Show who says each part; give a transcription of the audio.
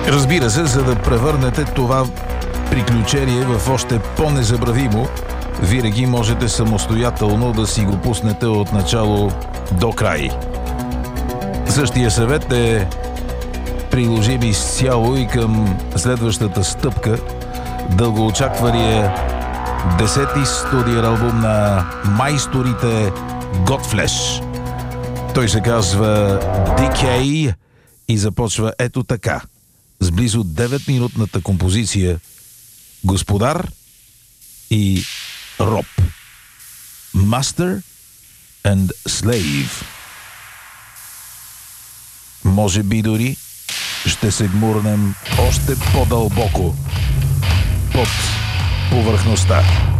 Speaker 1: Разбира се, за да превърнете това приключение в още по-незабравимо, винаги можете самостоятелно да си го пуснете от начало до край. Същия съвет е приложим изцяло и към следващата стъпка, дългоочаквания 10-ти студиен албум на майсторите Godflesh. Той се казва Decay и започва ето така, с близо 9-минутната композиция Господар и Роб. Master and Slave. Може би дори ще се гмурнем още по-дълбоко под повърхността.